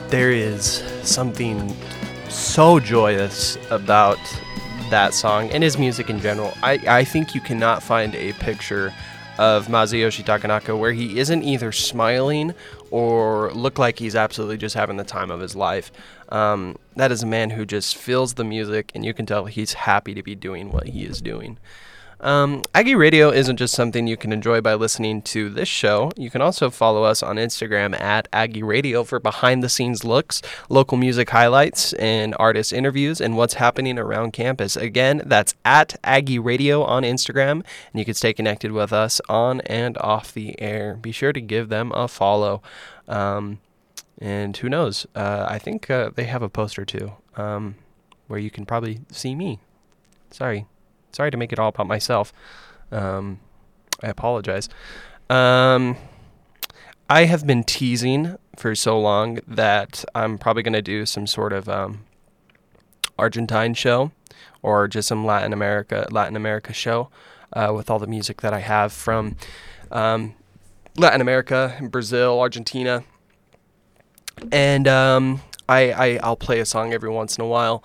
There is something so joyous about that song and his music in general. I think you cannot find a picture of Masayoshi Takanaka where he isn't either smiling or look like he's absolutely just having the time of his life. That is a man who just feels the music, and you can tell he's happy to be doing what he is doing. Aggie Radio isn't just something you can enjoy by listening to this show. You can also follow us on Instagram at Aggie Radio for behind-the-scenes looks, local music highlights, and artist interviews, and what's happening around campus. Again, that's at Aggie Radio on Instagram, and you can stay connected with us on and off the air. Be sure to give them a follow. And who knows? I think they have a poster too, where you can probably see me. Sorry to make it all about myself. I apologize. I have been teasing for so long that I'm probably going to do some sort of Argentine show or just some Latin America show with all the music that I have from Latin America, Brazil, Argentina. And I'll play a song every once in a while.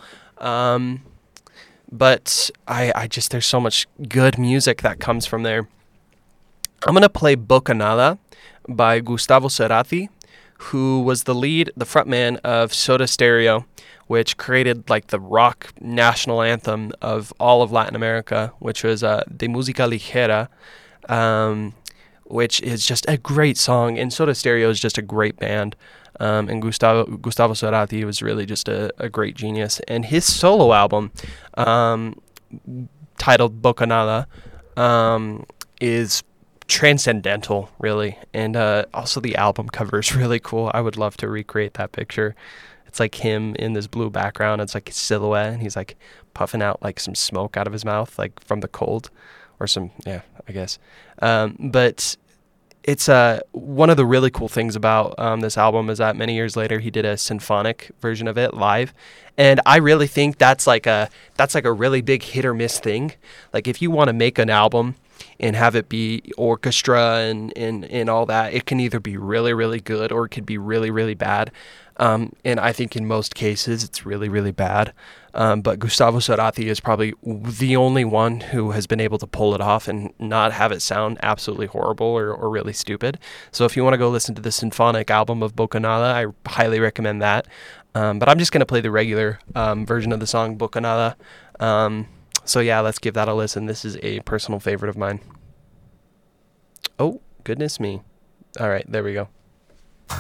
But I just, there's so much good music that comes from there. I'm going to play Bocanada by Gustavo Cerati, who was the frontman of Soda Stereo, which created like the rock national anthem of all of Latin America, which was De Música Ligera, which is just a great song. And Soda Stereo is just a great band. And Gustavo Cerati was really just a great genius. And his solo album, titled Bocanada, is transcendental, really. And also the album cover is really cool. I would love to recreate that picture. It's like him in this blue background. It's like a silhouette, and he's like puffing out like some smoke out of his mouth, like from the cold, or I guess. But it's one of the really cool things about this album is that many years later he did a symphonic version of it live, and I really think that's like a really big hit or miss thing. Like if you want to make an album and have it be orchestra and all that, it can either be really, really good or it could be really, really bad. And I think in most cases it's really, really bad. But Gustavo Cerati is probably the only one who has been able to pull it off and not have it sound absolutely horrible or really stupid. So if you want to go listen to the symphonic album of Bocanada, I highly recommend that. But I'm just going to play the regular version of the song Bocanada. So yeah, let's give that a listen. This is a personal favorite of mine. Oh, goodness me. All right, there we go.